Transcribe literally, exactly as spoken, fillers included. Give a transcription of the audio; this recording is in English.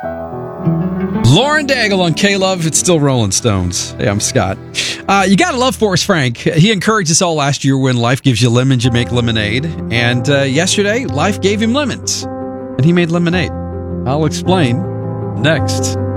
Lauren Daigle on K-Love. It's still Rolling Stones. Hey, I'm Scott. Uh, you gotta love Forrest Frank. He encouraged us all last year when life gives you lemons, you make lemonade. And uh, yesterday, life gave him lemons, and he made lemonade. I'll explain next.